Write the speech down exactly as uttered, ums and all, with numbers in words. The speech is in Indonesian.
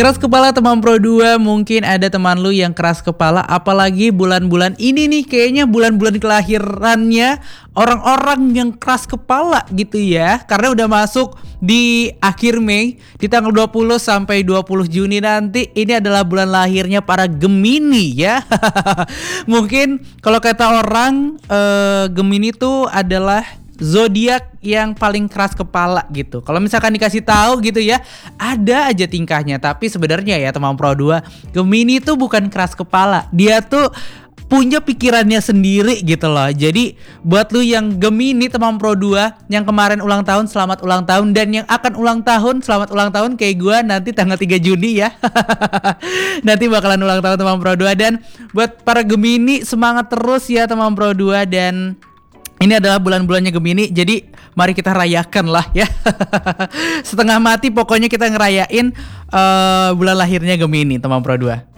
Keras kepala teman Pro dua, mungkin ada teman lu yang keras kepala, apalagi bulan-bulan ini nih, kayaknya bulan-bulan kelahirannya orang-orang yang keras kepala gitu ya. Karena udah masuk di akhir Mei, di tanggal dua puluh sampai dua puluh Juni nanti, ini adalah bulan lahirnya para Gemini ya. Mungkin kalau kata orang, eh, Gemini tuh adalah zodiak yang paling keras kepala gitu. Kalau misalkan dikasih tahu gitu ya, ada aja tingkahnya. Tapi sebenarnya ya teman Pro dua, Gemini tuh bukan keras kepala. Dia tuh punya pikirannya sendiri gitu loh. Jadi buat lu yang Gemini teman Pro dua, yang kemarin ulang tahun, selamat ulang tahun. Dan yang akan ulang tahun, selamat ulang tahun kayak gue nanti tanggal tiga Juni ya. Nanti bakalan ulang tahun teman Pro dua. Dan buat para Gemini, semangat terus ya teman Pro dua. Dan ini adalah bulan-bulannya Gemini, jadi mari kita rayakan lah ya. Setengah mati pokoknya kita ngerayain uh, bulan lahirnya Gemini teman Pro dua.